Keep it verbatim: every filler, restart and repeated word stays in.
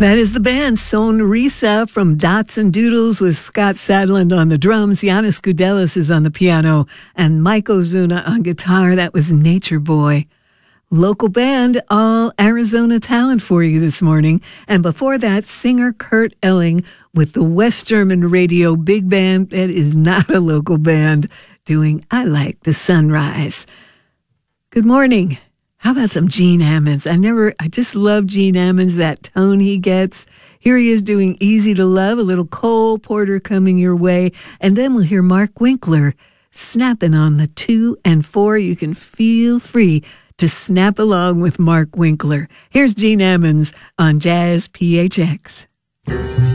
That is the band Sonrisa from Dots and Doodles with Scott Sadland on the drums. Yanis Goudelis is on the piano and Mike Ozuna on guitar. That was Nature Boy. Local band, all Arizona talent for you this morning. And before that, singer Kurt Elling with the West German Radio Big Band. That is not a local band doing I Like the Sunrise. Good morning. How about some Gene Ammons? I never, I just love Gene Ammons, that tone he gets. Here he is doing Easy to Love, a little Cole Porter coming your way. And then we'll hear Mark Winkler snapping on the two and four. You can feel free to snap along with Mark Winkler. Here's Gene Ammons on Jazz P H X.